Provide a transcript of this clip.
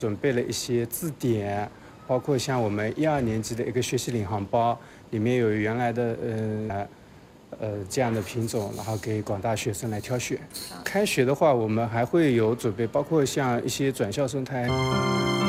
准备了一些字典，包括像我们1、2年级的一个学习领航包，里面有原来的这样的品种，然后给广大学生来挑选。开学的话，我们还会有准备，包括像一些转校生态。